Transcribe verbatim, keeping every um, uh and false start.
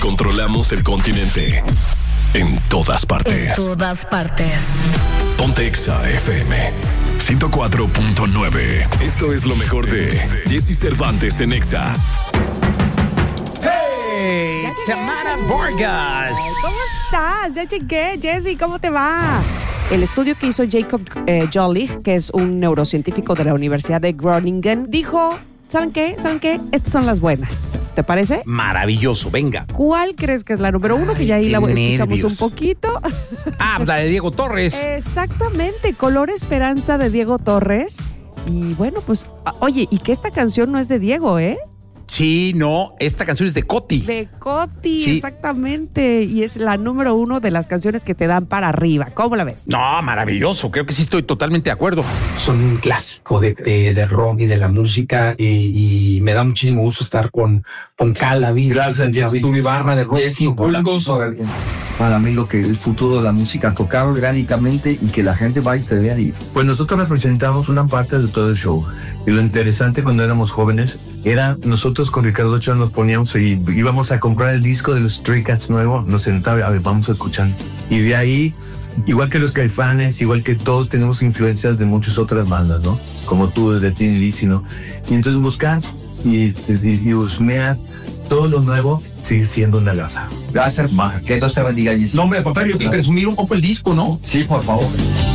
controlamos el continente. En todas partes. En todas partes. Ponte Exa F M ciento cuatro punto nueve. Esto es lo mejor de Jesse Cervantes en Exa. ¡Hey! Tamara Vargas. ¿Cómo estás? Ya llegué, Jesse, ¿cómo te va? El estudio que hizo Jacob eh, Jollich, que es un neurocientífico de la Universidad de Groningen, dijo, ¿saben qué? ¿Saben qué? Estas son las buenas. ¿Te parece? Maravilloso, venga. ¿Cuál crees que es la número uno? Que ya ahí Ay, la qué escuchamos nervios. un poquito. Ah, la de Diego Torres. Exactamente, Color Esperanza de Diego Torres. Y bueno, pues, oye, y que esta canción no es de Diego, ¿eh? Sí, no, esta canción es de Coti. De Coti, Sí. Exactamente. Y es la número uno de las canciones que te dan para arriba. ¿Cómo la ves? No, maravilloso, creo que sí estoy totalmente de acuerdo. Son un clásico de, de, de rock y de la música y, y me da muchísimo gusto estar con, con Calavis. Gracias, tu Ibarra de rock. Es un gozo. Para mí lo que el futuro de la música, tocar orgánicamente y que la gente vaya y te vea. Y... Pues nosotros representamos una parte de todo el show. Y lo interesante cuando éramos jóvenes era nosotros con Ricardo Ochoa nos poníamos y íbamos a comprar el disco de los Stray Cats nuevo, nos sentaba, a ver, vamos a escuchar. Y de ahí, igual que los Caifanes, igual que todos, tenemos influencias de muchas otras bandas, ¿no? Como tú, de Thin Lizzy, ¿no? Y entonces buscas y, y, y husmear todo lo nuevo, sigue siendo una gasa. Gracias. Que Dios te bendiga. No, hombre, papá, yo quiero presumir un poco el disco, ¿no? Sí, por favor.